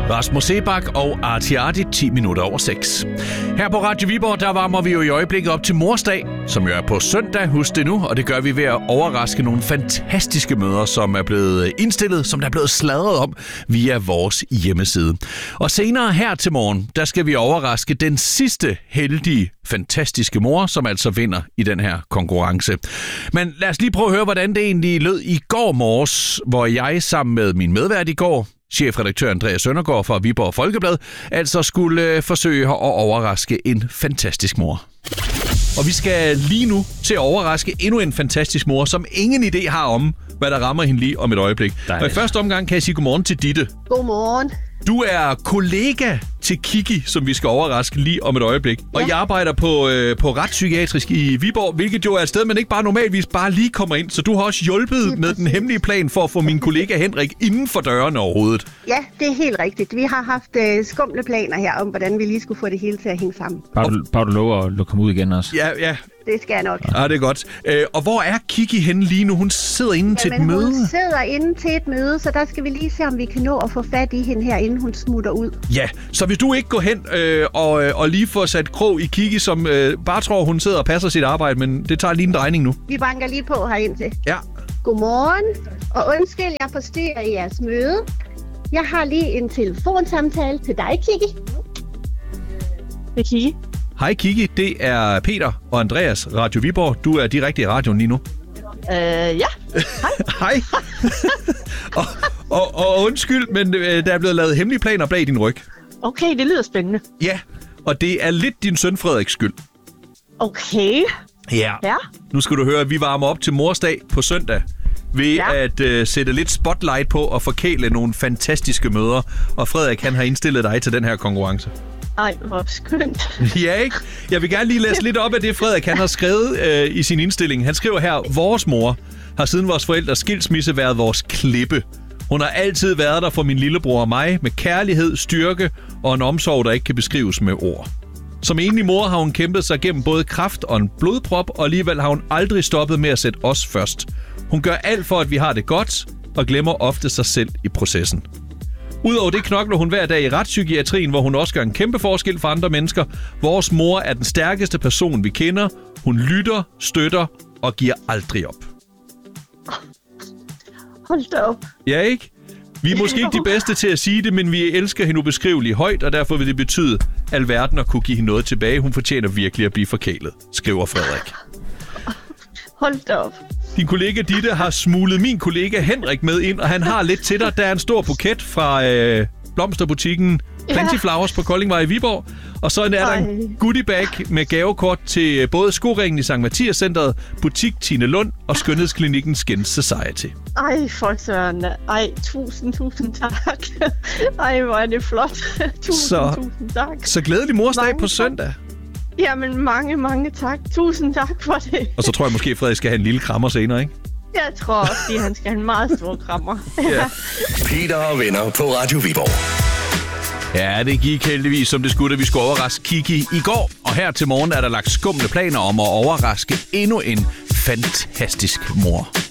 Rasmus Seebach og Artiati 10 minutter over 6. Her på Radio Viborg, der varmer vi jo i øjeblikket op til Morsdag, som jo er på søndag, husk det nu, og det gør vi ved at overraske nogle fantastiske møder, som er blevet indstillet, som der er blevet sladret om via vores hjemmeside. Og senere her til morgen, der skal vi overraske den sidste heldige, fantastiske mor, som altså vinder i den her konkurrence. Men lad os lige prøve at høre, hvordan det egentlig lød i går morges, hvor jeg sammen med min medvært i går, chefredaktør Andreas Søndergaard fra Viborg Folkeblad, altså skulle forsøge at overraske en fantastisk mor. Og vi skal lige nu til at overraske endnu en fantastisk mor, som ingen idé har om, hvad der rammer hende lige om et øjeblik. Og i første omgang kan jeg sige godmorgen til Ditte. Godmorgen. Du er kollega til Kiki, som vi skal overraske lige om et øjeblik. Ja. Og jeg arbejder på retspsykiatrisk i Viborg, hvilket jo er et sted, man ikke bare normalvis bare lige kommer ind. Så du har også hjulpet med den hemmelige plan for at få min kollega Henrik inden for dørene overhovedet. Ja, det er helt rigtigt. Vi har haft skumle planer her om, hvordan vi lige skulle få det hele til at hænge sammen. Bare du lover at komme ud igen også. Ja. Det skal jeg nok. Ja, det er godt. Og hvor er Kiki henne lige nu? Hun sidder inde til et møde. Hun sidder inde til et møde, så der skal vi lige se, om vi kan nå at få fat i hende her, inden hun smutter ud. Ja, så hvis du ikke går hen og lige får sat krog i Kiki, som bare tror, hun sidder og passer sit arbejde, men det tager lige en drejning nu. Vi banker lige på herind til. Ja. Godmorgen, og undskyld, jeg forstyrrer i jeres møde. Jeg har lige en telefonsamtale til dig, Kiki. Det er Kiki. Hej Kiki, det er Peter og Andreas, Radio Viborg. Du er direkte i radioen lige nu. Ja. Hej. og undskyld, men der er blevet lavet hemmelige planer bag din ryg. Okay, det lyder spændende. Ja, og det er lidt din søn Frederiks skyld. Okay. Ja. Nu skal du høre, at vi varmer op til Morsdag på søndag ved at sætte lidt spotlight på og forkæle nogle fantastiske møder. Og Frederik, han har indstillet dig til den her konkurrence. Ej, hvor skønt. Ja, ikke? Jeg vil gerne lige læse lidt op af det, Frederik han har skrevet i sin indstilling. Han skriver her, vores mor har siden vores forældres skilsmisse været vores klippe. Hun har altid været der for min lillebror og mig med kærlighed, styrke og en omsorg, der ikke kan beskrives med ord. Som enlig mor har hun kæmpet sig gennem både kræft og en blodprop, og alligevel har hun aldrig stoppet med at sætte os først. Hun gør alt for, at vi har det godt, og glemmer ofte sig selv i processen. Udover det knokler hun hver dag i retspsykiatrien, hvor hun også gør en kæmpe forskel for andre mennesker. Vores mor er den stærkeste person, vi kender. Hun lytter, støtter og giver aldrig op. Hold da op. Ja, ikke? Vi er måske ikke de bedste til at sige det, men vi elsker hende ubeskriveligt højt, og derfor vil det betyde alverden at kunne give hende noget tilbage. Hun fortjener virkelig at blive forkælet, skriver Frederik. Hold da op. Din kollega Ditte har smuglet min kollega Henrik med ind, og han har lidt til dig. Der er en stor buket fra blomsterbutikken Plenty Flowers på Koldingvej i Viborg. Og så er der en goodiebag med gavekort til både skoringen i Sankt Mathias Centeret, butik Tine Lund og skønhedsklinikken Skin Society. Ej, for søren. Ej, tusind tak. Ej, hvor er det flot. Tusind tak. Så glædelig morsdag på søndag. Jamen, mange tak. Tusind tak for det. Og så tror jeg måske, Frederik skal have en lille krammer senere, ikke? Jeg tror også, at han skal have en meget stor krammer. Ja. Peter og venner på Radio Viborg. Ja, det gik heldigvis, som det skulle, da vi skulle overraske Kiki i går. Og her til morgen er der lagt skumle planer om at overraske endnu en fantastisk mor.